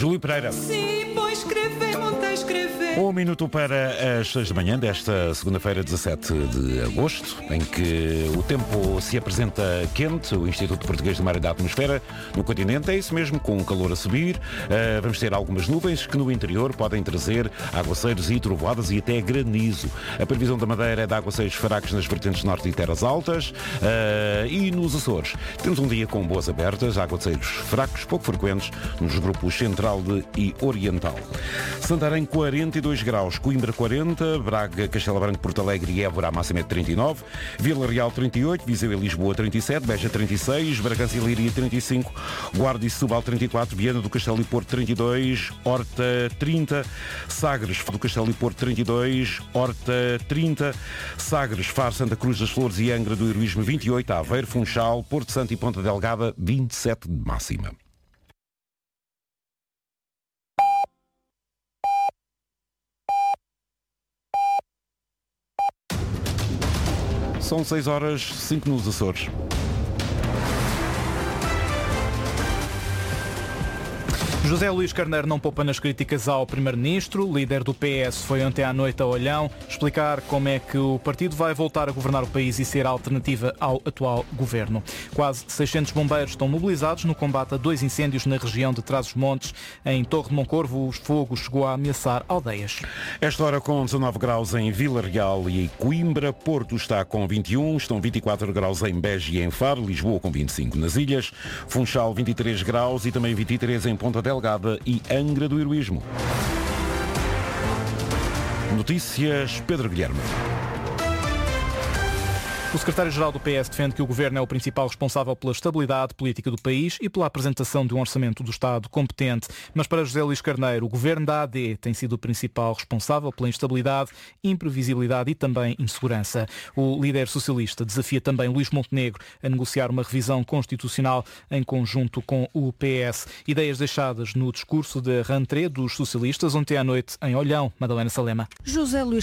Júlio Pereira. Sim, vou escrever, montei escrever. Um minuto para as 6 da manhã desta segunda-feira, 17 de agosto, em que o tempo se apresenta quente. O Instituto Português do Mar e da Atmosfera no continente é isso mesmo, com o calor a subir. Vamos ter algumas nuvens que no interior podem trazer aguaceiros e trovoadas e até granizo. A previsão da Madeira é de aguaceiros fracos nas vertentes norte e terras altas. E nos Açores temos um dia com boas abertas, aguaceiros fracos, pouco frequentes, nos grupos central e oriental. Santarém 42 graus, Coimbra 40, Braga, Castelo Branco, Porto Alegre e Évora a máxima é de 39, Vila Real 38, Viseu e Lisboa 37, Beja 36, Bragança e Leiria 35, Guarda e Setúbal 34, Viana do Castelo e Porto 32, Horta 30, Sagres do Castelo e Porto 32, Horta 30, Sagres, Faro, Santa Cruz das Flores e Angra do Heroísmo 28, Aveiro, Funchal, Porto Santo e Ponta Delgada 27 de máxima. São 6 horas, 5 nos Açores. José Luís Carneiro não poupa nas críticas ao Primeiro-Ministro. O líder do PS foi ontem à noite a Olhão explicar como é que o partido vai voltar a governar o país e ser a alternativa ao atual governo. Quase 600 bombeiros estão mobilizados no combate a 2 incêndios na região de Trás-os-Montes. Em Torre de Moncorvo, o fogo chegou a ameaçar aldeias. Esta hora com 19 graus em Vila Real e Coimbra, Porto está com 21, estão 24 graus em Beja e em Faro, Lisboa com 25 nas ilhas, Funchal 23 graus e também 23 em Ponta Delgada e Angra do Heroísmo. Notícias, Pedro Guilherme. O secretário-geral do PS defende que o governo é o principal responsável pela estabilidade política do país e pela apresentação de um orçamento do Estado competente. Mas para José Luís Carneiro, o governo da AD tem sido o principal responsável pela instabilidade, imprevisibilidade e também insegurança. O líder socialista desafia também Luís Montenegro a negociar uma revisão constitucional em conjunto com o PS. Ideias deixadas no discurso de rentrée dos socialistas ontem à noite em Olhão. Madalena Salema. José Luís